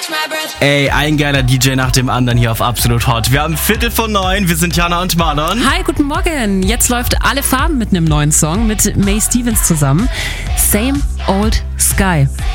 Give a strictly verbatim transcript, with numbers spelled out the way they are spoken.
Ey, ein geiler D J nach dem anderen hier auf Absolut Hot. Wir haben Viertel vor neun, wir sind Jana und Marlon. Hi, guten Morgen. Jetzt läuft Alle Farben mit einem neuen Song mit May Stevens zusammen. Same Old Sky.